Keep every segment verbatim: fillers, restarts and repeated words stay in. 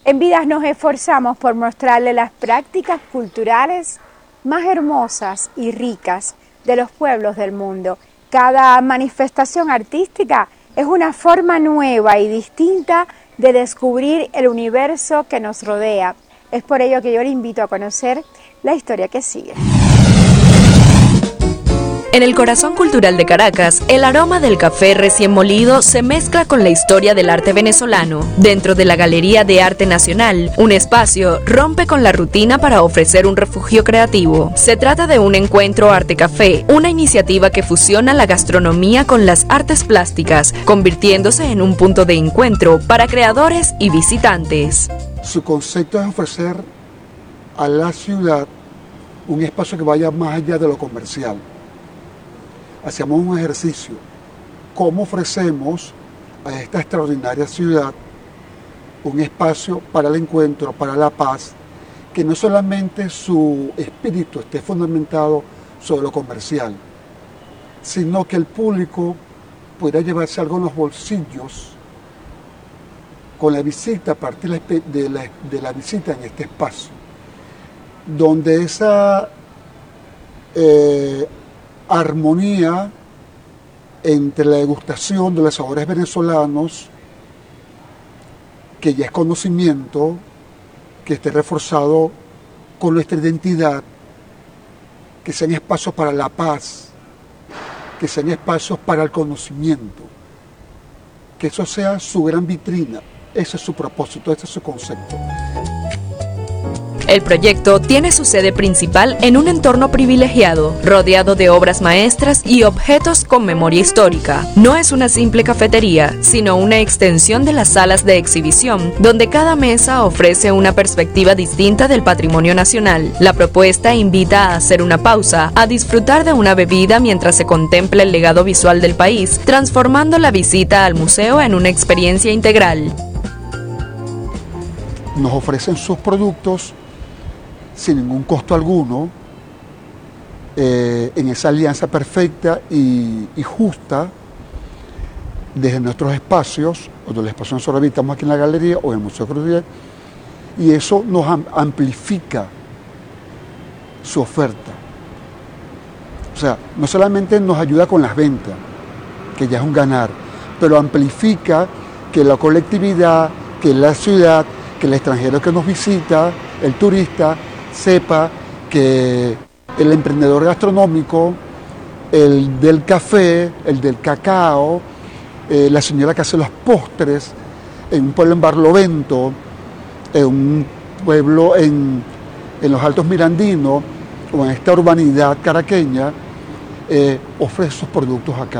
En Vidas nos esforzamos por mostrarle las prácticas culturales más hermosas y ricas de los pueblos del mundo. Cada manifestación artística es una forma nueva y distinta de descubrir el universo que nos rodea. Es por ello que yo le invito a conocer la historia que sigue. En el corazón cultural de Caracas, el aroma del café recién molido se mezcla con la historia del arte venezolano. Dentro de la Galería de Arte Nacional, un espacio rompe con la rutina para ofrecer un refugio creativo. Se trata de un encuentro arte-café, una iniciativa que fusiona la gastronomía con las artes plásticas, convirtiéndose en un punto de encuentro para creadores y visitantes. Su concepto es ofrecer a la ciudad un espacio que vaya más allá de lo comercial. Hacíamos un ejercicio, cómo ofrecemos a esta extraordinaria ciudad un espacio para el encuentro, para la paz, que no solamente su espíritu esté fundamentado sobre lo comercial, sino que el público pueda llevarse algo en los bolsillos con la visita, a partir de la, de la visita en este espacio, donde esa eh, armonía entre la degustación de los sabores venezolanos, que ya es conocimiento, que esté reforzado con nuestra identidad, que sean espacios para la paz, que sean espacios para el conocimiento, que eso sea su gran vitrina. Ese es su propósito, ese es su concepto. El proyecto tiene su sede principal en un entorno privilegiado, rodeado de obras maestras y objetos con memoria histórica. No es una simple cafetería, sino una extensión de las salas de exhibición, donde cada mesa ofrece una perspectiva distinta del patrimonio nacional. La propuesta invita a hacer una pausa, a disfrutar de una bebida mientras se contempla el legado visual del país, transformando la visita al museo en una experiencia integral. Nos ofrecen sus productos sin ningún costo alguno, eh, en esa alianza perfecta y, y justa desde nuestros espacios, o del espacio donde nosotros habitamos aquí en la galería o en el Museo Cruz, y eso nos am amplifica su oferta. O sea, no solamente nos ayuda con las ventas, que ya es un ganar, pero amplifica que la colectividad, que la ciudad, que el extranjero que nos visita, el turista, sepa que el emprendedor gastronómico, el del café, el del cacao, eh, la señora que hace los postres, en un pueblo en Barlovento, en un pueblo en, en los Altos Mirandinos, o en esta urbanidad caraqueña, eh, ofrece sus productos acá.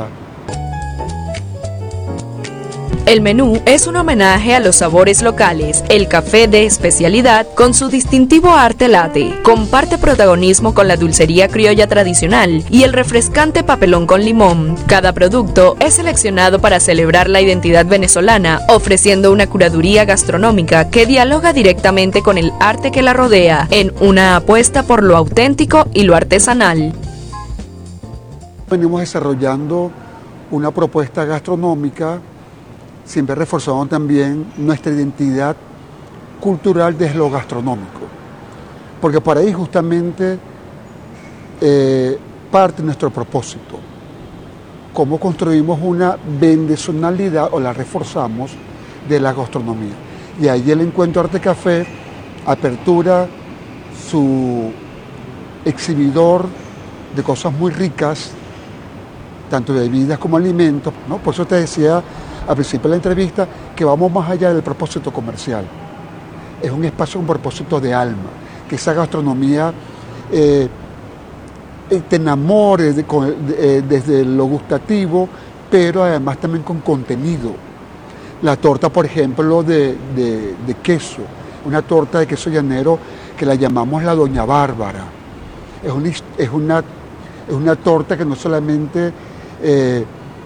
El menú es un homenaje a los sabores locales. El café de especialidad, con su distintivo arte latte, comparte protagonismo con la dulcería criolla tradicional y el refrescante papelón con limón. Cada producto es seleccionado para celebrar la identidad venezolana, ofreciendo una curaduría gastronómica que dialoga directamente con el arte que la rodea, en una apuesta por lo auténtico y lo artesanal. Venimos desarrollando una propuesta gastronómica, siempre reforzando también nuestra identidad cultural desde lo gastronómico, porque por ahí justamente eh, parte nuestro propósito, cómo construimos una venezonalidad o la reforzamos de la gastronomía. Y ahí el Encuentro Arte Café apertura su exhibidor de cosas muy ricas, tanto de bebidas como alimentos, ¿no? Por eso te decía al principio de la entrevista que vamos más allá del propósito comercial. Es un espacio con propósito de alma, que esa gastronomía eh, te enamore de, con, de, desde lo gustativo, pero además también con contenido. La torta, por ejemplo, de, de, de queso, una torta de queso llanero que la llamamos la Doña Bárbara. Es una, es una, es una torta que no solamente eh,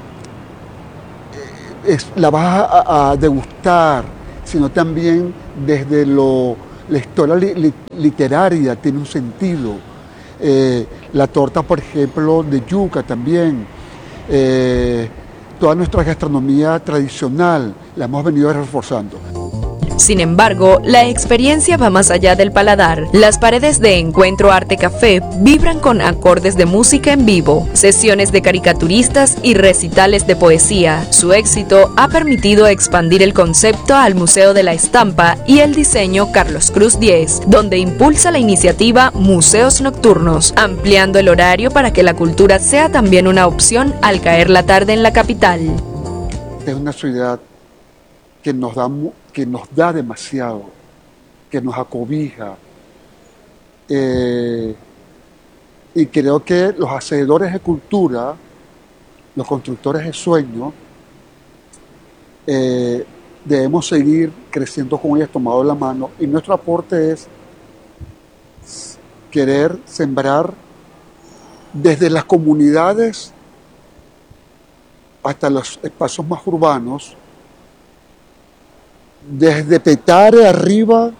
es, la vas a, a degustar, sino también desde lo, la historia li, li, literaria tiene un sentido. Eh, la torta, por ejemplo, de yuca también. Eh, toda nuestra gastronomía tradicional la hemos venido reforzando. Sin embargo, la experiencia va más allá del paladar. Las paredes de Encuentro Arte Café vibran con acordes de música en vivo, sesiones de caricaturistas y recitales de poesía. Su éxito ha permitido expandir el concepto al Museo de la Estampa y el diseño Carlos Cruz diez, donde impulsa la iniciativa Museos Nocturnos, ampliando el horario para que la cultura sea también una opción al caer la tarde en la capital. Es una ciudad que nos da, que nos da demasiado, que nos acobija. Eh, y creo que los hacedores de cultura, los constructores de sueños, eh, debemos seguir creciendo con ellos tomados de la mano, y nuestro aporte es querer sembrar desde las comunidades hasta los espacios más urbanos, desde Petare arriba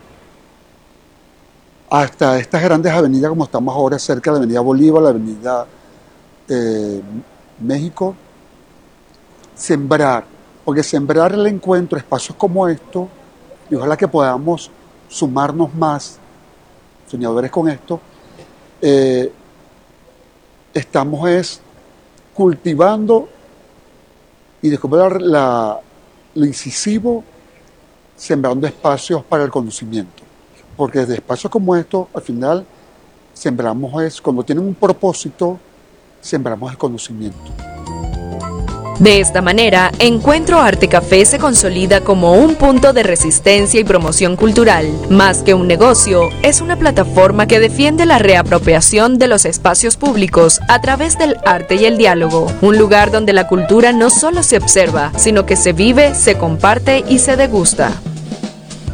hasta estas grandes avenidas como estamos ahora cerca de la avenida Bolívar, la avenida eh, México, sembrar, porque sembrar el encuentro, espacios como estos, y ojalá que podamos sumarnos más, soñadores con esto, eh, estamos es cultivando y descubrir la, lo incisivo, sembrando espacios para el conocimiento. Porque desde espacios como estos, al final, sembramos es, cuando tienen un propósito, sembramos el conocimiento. De esta manera, Encuentro Arte Café se consolida como un punto de resistencia y promoción cultural. Más que un negocio, es una plataforma que defiende la reapropiación de los espacios públicos a través del arte y el diálogo. Un lugar donde la cultura no solo se observa, sino que se vive, se comparte y se degusta.